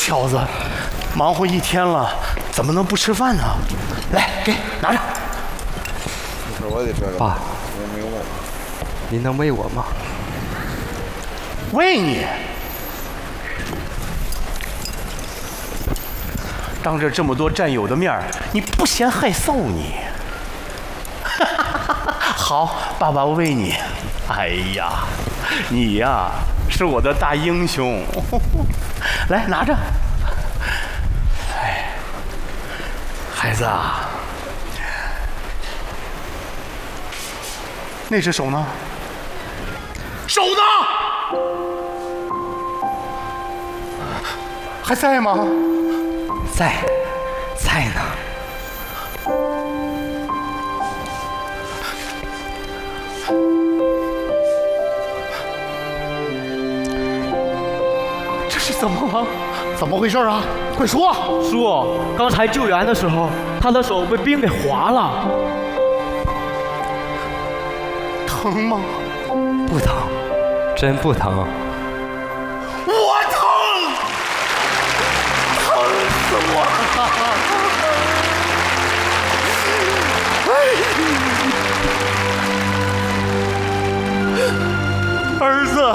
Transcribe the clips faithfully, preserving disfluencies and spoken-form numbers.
小子，忙活一天了，怎么能不吃饭呢？来，给拿着。 我得这个。 爸，您能喂我吗？ 喂你。当着这么多战友的面儿，你不嫌害臊你？好，爸爸喂你。哎呀，你呀是我的大英雄。来拿着。哎，孩子啊，那只手呢？手呢？还在吗？ 在，在呢。 这是怎么了？怎么回事啊？快说！ 叔，刚才救援的时候，他的手被冰给划了。 疼吗？ 不疼，真不疼。 我疼，疼死我了！儿子，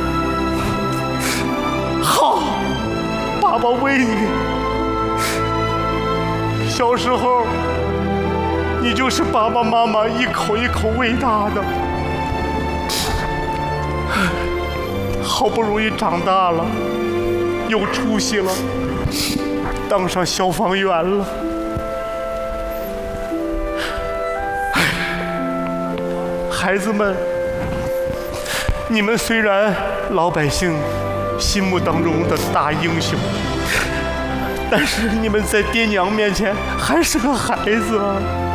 好，爸爸喂你。小时候，你就是爸爸妈妈一口一口喂大的。好不容易长大了，有出息了，当上消防员了。孩子们，你们虽然老百姓心目当中的大英雄，但是你们在爹娘面前还是个孩子啊。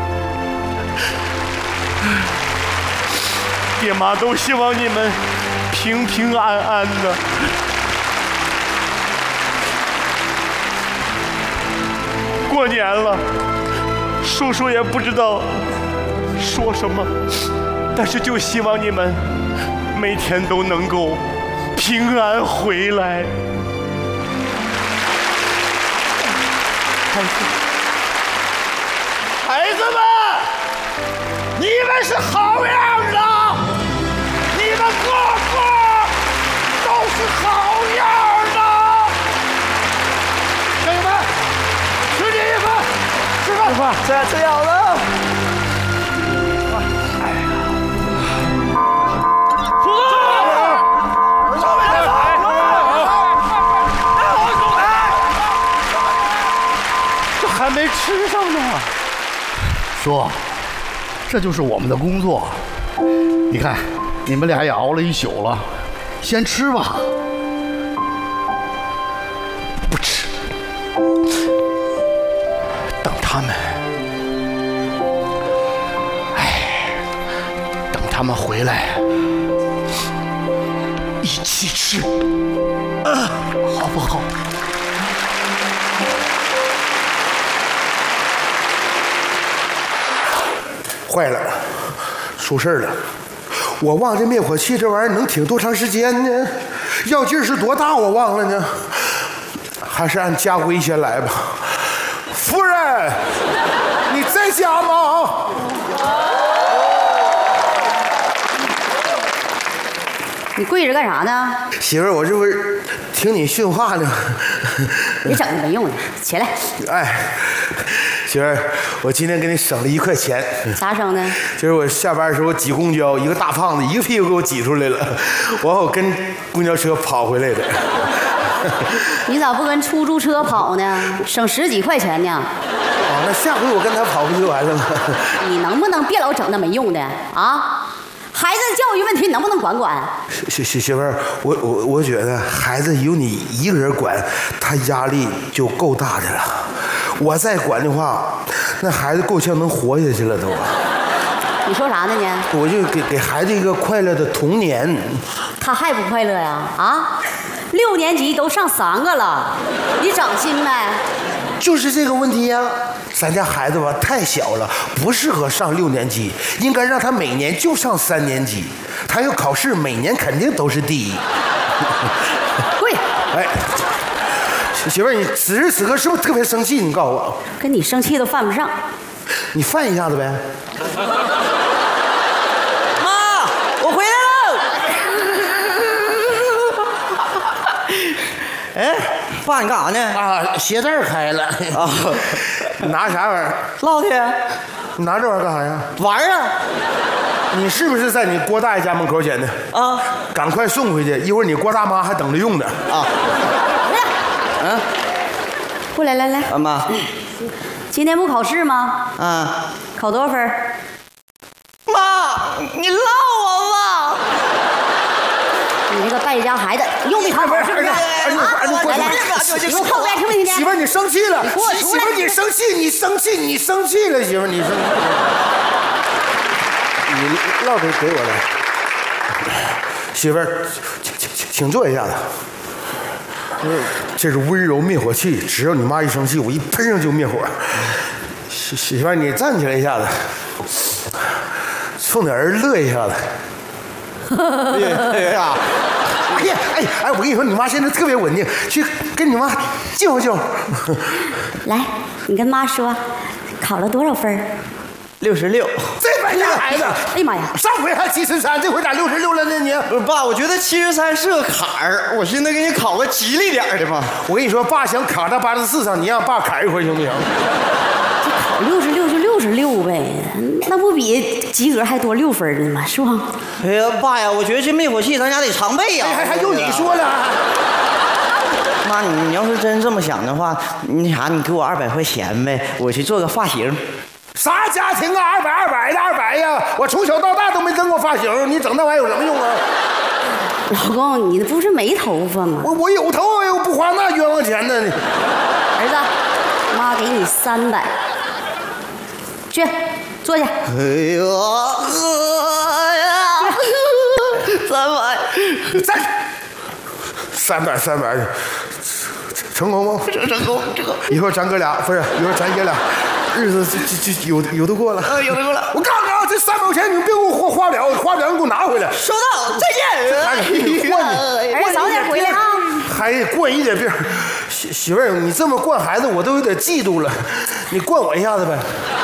爹妈都希望你们平平安安的。过年了，叔叔也不知道说什么，但是就希望你们每天都能够平安回来。孩子，孩子们，你们是好样的！你们个个都是好样的！兄弟们，吃这一份，吃饭，吃饭， 吃吃好了。 哎呀， 叔叔， 少伟来这还没吃上呢。 说，这就是我们的工作。你看，你们俩也熬了一宿了，先吃吧。 不吃，等他们，哎，等他们回来，一起吃，啊，好不好？ 坏了，出事了！我忘这灭火器这玩意儿能挺多长时间呢？药劲儿是多大我忘了呢？还是按家规先来吧。夫人，你在家吗？ 你跪着干啥呢？ 媳妇儿，我这不是听你训话呢。 别整那没用的，起来。 哎，媳妇儿，我今天给你省了一块钱。 咋省的？ 就是我下班的时候挤公交，一个大胖子一个屁股给我挤出来了，完我跟公交车跑回来的。 你咋不跟出租车跑呢？省十几块钱呢。 哦，那下回我跟他跑不就完了吗？ 你能不能别老整那没用的啊？孩子教育问题能不能管管？ 媳媳媳妇儿，我我我觉得孩子有你一个人管，他压力就够大的了。我再管的话，那孩子够呛能活下去了都。 你说啥呢你？ 我就给给孩子一个快乐的童年。 他还不快乐呀？啊？六年级都上三个了，你长心没？ 就是这个问题呀、啊。咱家孩子吧太小了，不适合上六年级，应该让他每年就上三年级。他要考试，每年肯定都是第一。 跪！ 哎， 媳妇儿，你此时此刻是不是特别生气？你告诉我， 跟你生气都犯不上。 你犯一下子呗。 妈，我回来了。哎，爸，你干啥呢？ 啊，鞋带开了。 啊， 拿啥玩意儿？ 烙铁。 你拿这玩意儿干啥呀？ 玩啊！ 你是不是在你郭大爷家门口捡的？ 啊， 赶快送回去，一会儿你郭大妈还等着用呢。 啊， 嗯，过来来来， 妈妈， 今天不考试吗？ 啊， 考多少分？ 妈，你唠我吧。 你这个败家孩子，又没考分是不是？啊，来来，你给我后边听没听见？ 媳妇儿，你生气了！ 你给我出来！ 媳妇儿，你生气，你生气，你生气了，媳妇儿，你生气。你烙给给我来，媳妇儿，请请请请坐一下子。这是温柔灭火器，只要你妈一生气，我一喷上就灭火。媳媳妇儿，你站起来一下子，冲点人乐一下子。哎呀，哎呀，哎哎，我跟你说，你妈现在特别稳定，去跟你妈救活救。 来，你跟妈说，考了多少分？ 六十六。 这败家孩子！ 哎呀妈呀！ 上回还七十三，这回咋六十六了呢？你不是爸，我觉得七十三是个坎儿，我现在给你考个吉利点的吧。 我跟你说，爸想卡到八十四上，你让爸砍一回行不行？ 考六十六就六十六呗，那不比及格还多六分呢吗？是吧？ 哎呀，爸呀，我觉得这灭火器咱家得常备呀。 还还还用你说了？ 妈，你你要是真这么想的话，那啥，你给我二百块钱呗，我去做个发型。 啥家庭啊？二百二百的二百呀！我从小到大都没整过发型，你整那玩意儿有什么用啊？ 老公，你不是没头发吗？ 我我有头发，我不花那冤枉钱呢。 儿子，妈给你三百，去坐下。 哎呦，哎呀，三百， 三三百三百，成功吗？ 成成功成功。 一会儿咱哥俩不是，一会儿咱爷俩日子就就就有有的过了。 啊，有的过了。 我告诉你啊，这三百块钱你别给我花花不了，花不了你给我拿回来。 收到，再见。 还得惯你， 儿子早点回来啊！ 还得惯一点病。媳媳妇儿，你这么惯孩子，我都有点嫉妒了。你惯我一下子呗。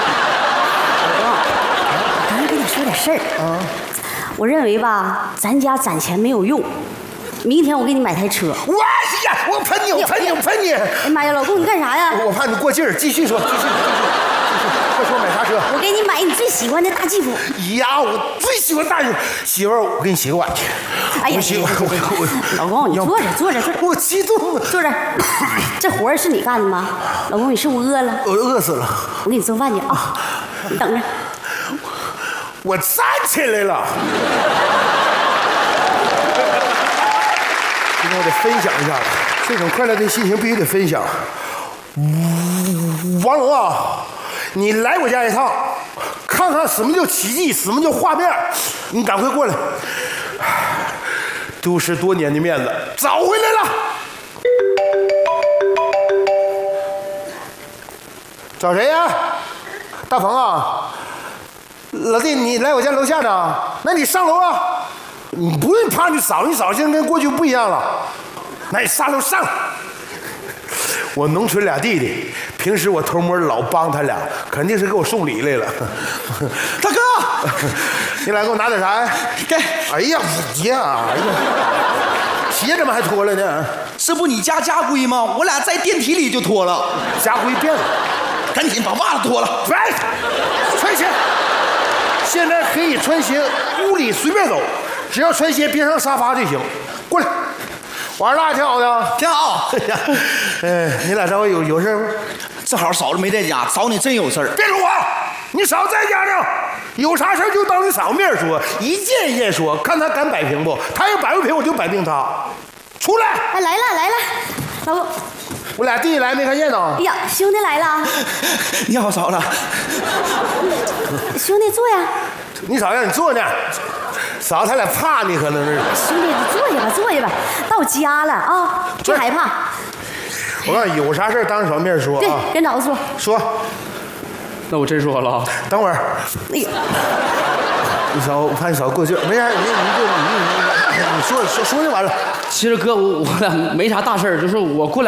我刚才跟你说点事儿啊。我认为吧，咱家攒钱没有用。明天我给你买台车。 我呀，我喷你，我喷你，我喷你！ 哎呀妈呀，老公你干啥呀？ 我怕你过劲儿，继续说，继续，继续，继续，快说买啥车？ 我给你买你最喜欢的大吉普。 呀，我最喜欢大吉普。媳妇儿，我给你洗个碗去。 哎呀， 我洗我我我。 老公，你坐着，坐着，坐着。 我激动了。 坐着。这活儿是你干的吗？老公，你是不是饿了？ 我饿死了。 我给你做饭去啊，你等着。 我站起来了。今天我得分享一下，这种快乐的心情必须得分享。王龙啊，你来我家一趟，看看什么叫奇迹，什么叫画面。你赶快过来，丢失多年的面子找回来了。找谁呀？大鹏啊，老弟，你来我家楼下呢？那你上楼啊。你不用怕你嫂，你嫂现在跟过去不一样了。那你上楼上。我农村俩弟弟，平时我偷摸老帮他俩，肯定是给我送礼来了。大哥，你来给我拿点啥呀？ 给。 哎呀，呀，哎呀，鞋怎么还脱了呢？ 这不你家家规吗？我俩在电梯里就脱了。 家规变了， 赶紧把袜子脱了。 来，穿鞋。现在可以穿鞋，屋里随便走。只要穿鞋别上沙发就行。过来，玩辣挺好的， 挺好。 哎，你俩找我有有事吗？ 正好嫂子没在家，找你真有事儿。 别说话，你嫂在家呢，有啥事就当你嫂面说，一件一件说，看他敢摆平不？他要摆不平，我就摆平他。出来！ 哎，来了来了，老公。 我俩弟弟来没看见呢？ 哎呀，兄弟来了。 你好，嫂子。 兄弟坐呀。 你嫂让你坐呢。嫂子他俩怕你，可能是。 兄弟，你坐下吧，坐下吧，到家了啊，别害怕。 我告诉你，有啥事当着嫂面说啊。 对，跟嫂子说。 说。 那我真说了。 等会儿。 哎呀， 你嫂，我怕你嫂过劲儿，没啥，你你就你你你说说说就完了。 其实哥，我我俩没啥大事儿，就是我过两。